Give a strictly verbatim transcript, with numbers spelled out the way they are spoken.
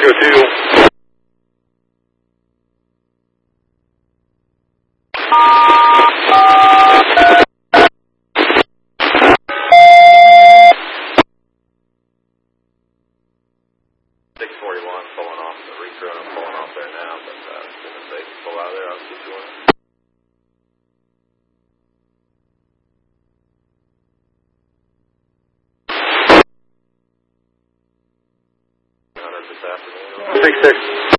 Echo two. six forty-one pulling off the recruit. I'm pulling off there now, but uh, as soon as they pull out of there, I'll keep going. This afternoon. six six.